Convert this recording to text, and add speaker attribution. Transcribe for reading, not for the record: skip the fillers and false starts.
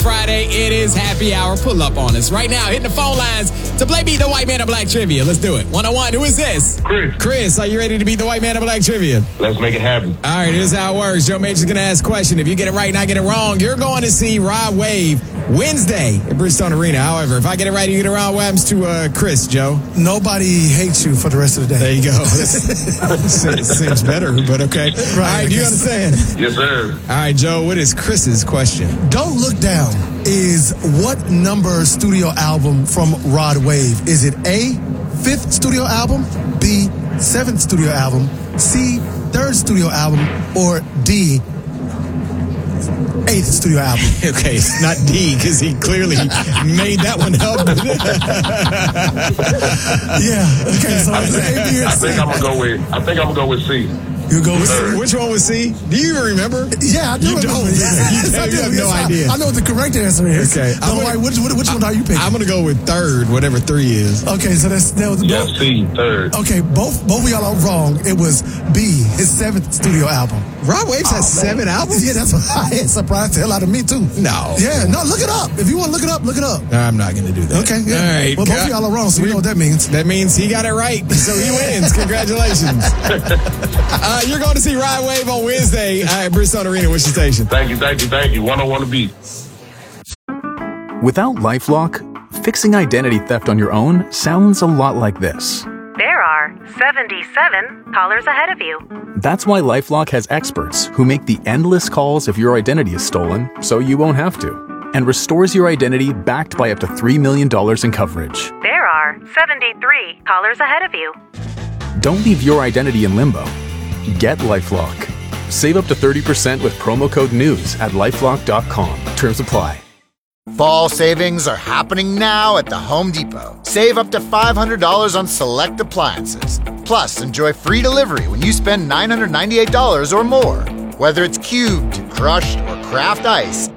Speaker 1: Friday, it is happy hour. Pull up on us right now. Hitting the phone lines to play Beat the White Man of Black Trivia. Let's do it. 101, who is this? Chris, are you ready to beat the White Man of Black Trivia?
Speaker 2: Let's make it happen.
Speaker 1: All right, here's how it works. Joe Major's going to ask a question. If you get it right and I get it wrong, you're going to see Rod Wave Wednesday at Bridgestone Arena. However, if I get it right and you get it wrong, what happens to Chris, Joe?
Speaker 3: Nobody hates you for the rest of the day.
Speaker 1: There you go. Seems better, but okay.
Speaker 3: Right,
Speaker 1: all right, do you understand?
Speaker 2: Yes, sir.
Speaker 1: All right, Joe, what is Chris's question?
Speaker 3: Don't Look Down is what number studio album from Rod Wave? Is it A, 5th studio album, B, 7th studio album, C, 3rd studio album, or D, 8th studio album?
Speaker 1: Okay, it's not D, because he clearly made that one up.
Speaker 3: Yeah, okay, so it's A, B, or
Speaker 2: I
Speaker 3: C.
Speaker 2: think I'm gonna go with C.
Speaker 3: You go with C?
Speaker 1: Which one was C? Do you even remember?
Speaker 3: Yeah, I do.
Speaker 1: You don't.
Speaker 3: Yes, I
Speaker 1: You
Speaker 3: do.
Speaker 1: have no
Speaker 3: Yes,
Speaker 1: idea.
Speaker 3: I know what the correct answer is.
Speaker 1: Okay.
Speaker 3: Don't worry, which one are you picking?
Speaker 1: I'm going to go with 3rd, whatever 3 is.
Speaker 3: Okay, so that was
Speaker 2: Yeah, C, 3rd.
Speaker 3: Okay, both of y'all are wrong. It was B, his 7th studio album.
Speaker 1: Rod Waves has 7 albums?
Speaker 3: Yeah, that's why it surprised the hell out of me, too.
Speaker 1: No.
Speaker 3: Yeah, no, look it up. If you want to look it up, look it up.
Speaker 1: I'm not going to do that.
Speaker 3: Okay, yeah.
Speaker 1: All right.
Speaker 3: Well, both of y'all are wrong, so you know what that means.
Speaker 1: That means he got it right, so he wins. Congratulations. You're going to see Rod Wave on Wednesday at Bridgestone Arena. What's your station?
Speaker 2: Thank you. 101 to beat.
Speaker 4: Without LifeLock, fixing identity theft on your own sounds a lot like this.
Speaker 5: There are 77 callers ahead of you.
Speaker 4: That's why LifeLock has experts who make the endless calls if your identity is stolen, so you won't have to, and restores your identity backed by up to $3 million in coverage.
Speaker 5: There are 73 callers ahead of you.
Speaker 4: Don't leave your identity in limbo. Get LifeLock. Save up to 30% with promo code NEWS at LifeLock.com. Terms apply.
Speaker 6: Fall savings are happening now at the Home Depot. Save up to $500 on select appliances. Plus, enjoy free delivery when you spend $998 or more. Whether it's cubed, crushed, or craft ice,